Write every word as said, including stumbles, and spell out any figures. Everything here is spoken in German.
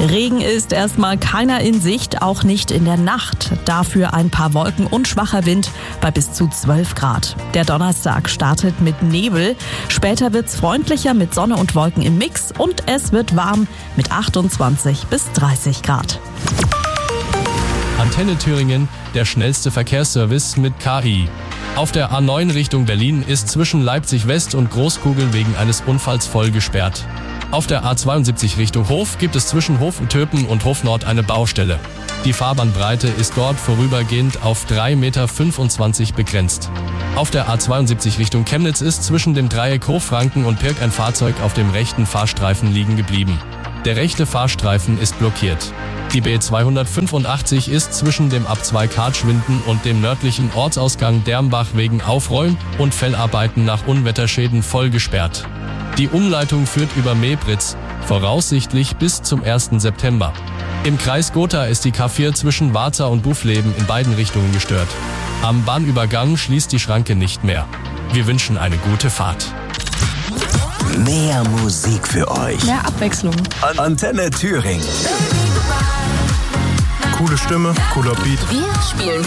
Regen ist erstmal keiner in Sicht, auch nicht in der Nacht. Dafür ein paar Wolken und schwacher Wind bei bis zu zwölf Grad. Der Donnerstag startet mit Nebel. Später wird's freundlicher mit Sonne und Wolken im Mix und es wird warm mit achtundzwanzig bis dreißig Grad. Antenne Thüringen, der schnellste Verkehrsservice mit K I. Auf der A neun Richtung Berlin ist zwischen Leipzig West und Großkugel wegen eines Unfalls voll gesperrt. Auf der A zweiundsiebzig Richtung Hof gibt es zwischen Hof-Töpen und Hof Nord eine Baustelle. Die Fahrbahnbreite ist dort vorübergehend auf drei Komma fünfundzwanzig Meter begrenzt. Auf der A zweiundsiebzig Richtung Chemnitz ist zwischen dem Dreieck Hochfranken und Pirk ein Fahrzeug auf dem rechten Fahrstreifen liegen geblieben. Der rechte Fahrstreifen ist blockiert. Die B zweihundertfünfundachtzig ist zwischen dem Ab zwei Kartschwinden und dem nördlichen Ortsausgang Dermbach wegen Aufräum- und Fellarbeiten nach Unwetterschäden voll gesperrt. Die Umleitung führt über Mebritz, voraussichtlich bis zum ersten September. Im Kreis Gotha ist die K vier zwischen Warza und Buffleben in beiden Richtungen gestört. Am Bahnübergang schließt die Schranke nicht mehr. Wir wünschen eine gute Fahrt. Mehr Musik für euch. Mehr Abwechslung. Antenne Thüringen. Coole Stimme, cooler Beat. Wir spielen